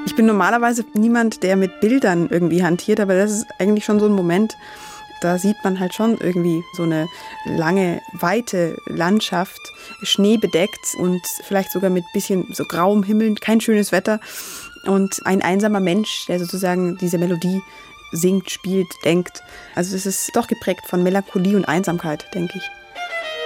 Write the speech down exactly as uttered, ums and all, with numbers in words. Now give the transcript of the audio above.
Ich bin normalerweise niemand, der mit Bildern irgendwie hantiert, aber das ist eigentlich schon so ein Moment, da sieht man halt schon irgendwie so eine lange, weite Landschaft, schneebedeckt und vielleicht sogar mit bisschen so grauem Himmel, kein schönes Wetter. Und ein einsamer Mensch, der sozusagen diese Melodie singt, spielt, denkt. Also es ist doch geprägt von Melancholie und Einsamkeit, denke ich.